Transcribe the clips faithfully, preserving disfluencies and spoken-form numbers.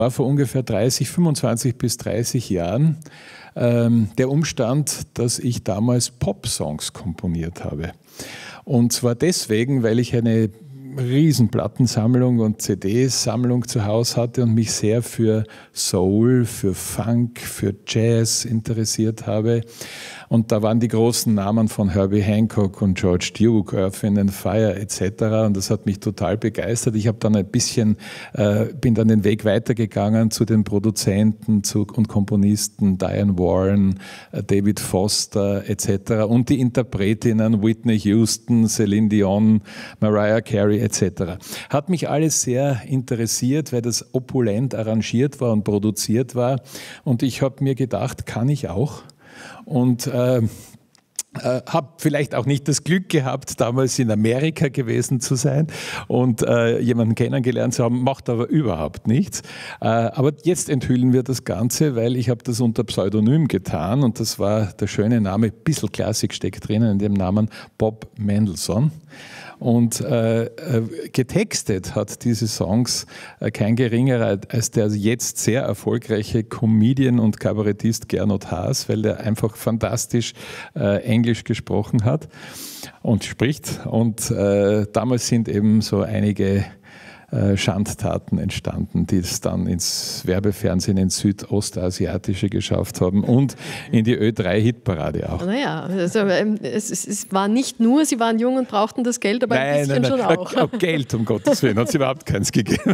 War vor ungefähr dreißig, fünfundzwanzig bis dreißig Jahren ähm, der Umstand, dass ich damals Pop-Songs komponiert habe. Und zwar deswegen, weil ich eine riesen Plattensammlung und C D-Sammlung zu Hause hatte und mich sehr für Soul, für Funk, für Jazz interessiert habe. Und da waren die großen Namen von Herbie Hancock und George Duke, Earth, Wind and Fire et cetera. Und das hat mich total begeistert. Ich habe dann ein bisschen, äh, bin dann den Weg weitergegangen zu den Produzenten zu, und Komponisten Diane Warren, äh, David Foster et cetera. Und die Interpretinnen Whitney Houston, Celine Dion, Mariah Carey et cetera. Hat mich alles sehr interessiert, weil das opulent arrangiert war und produziert war. Und ich habe mir gedacht, kann ich auch? Und äh, äh, habe vielleicht auch nicht das Glück gehabt, damals in Amerika gewesen zu sein und äh, jemanden kennengelernt zu haben, macht aber überhaupt nichts. Äh, aber jetzt enthüllen wir das Ganze, weil ich habe das unter Pseudonym getan und das war der schöne Name, ein bisschen Klassik steckt drinnen in dem Namen, Bob Mendelssohn. Und äh, getextet hat diese Songs äh, kein geringerer als der jetzt sehr erfolgreiche Comedian und Kabarettist Gernot Haas, weil der einfach fantastisch äh, Englisch gesprochen hat und spricht. Und äh, damals sind eben so einige äh, Schandtaten entstanden, die es dann ins Werbefernsehen ins Südostasiatische geschafft haben und in die Ö drei Hitparade auch. Naja, also, es, es, es war nicht nur, sie waren jung und brauchten das Geld, aber nein, ein bisschen nein, nein. schon auch. auch. Geld, um Gottes Willen, hat es überhaupt keins gegeben.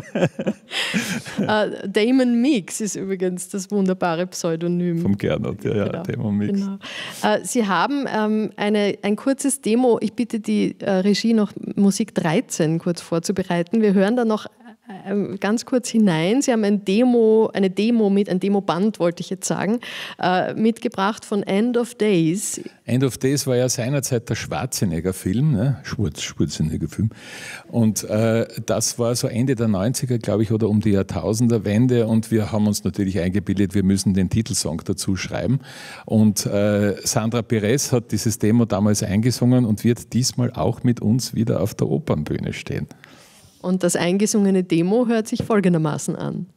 uh, Damon Meeks ist übrigens das wunderbare Pseudonym. Vom Gernot, ja, ja, genau. Damon Meeks. Genau. Uh, sie haben ähm, eine, ein kurzes Demo, ich bitte die äh, Regie noch Musik dreizehn kurz vorzubereiten. Wir hören dann noch äh, ganz kurz hinein. Sie haben ein Demo, eine Demo mit, ein Demoband wollte ich jetzt sagen, äh, mitgebracht von End of Days. End of Days war ja seinerzeit der Schwarzenegger-Film, ne? Schwarz, Schwarzenegger-Film. Und äh, das war so Ende der neunziger, glaube ich, oder um die Jahrtausenderwende. Und wir haben uns natürlich eingebildet, wir müssen den Titelsong dazu schreiben. Und äh, Sandra Perez hat dieses Demo damals eingesungen und wird diesmal auch mit uns wieder auf der Opernbühne stehen. Und das eingesungene Demo hört sich folgendermaßen an.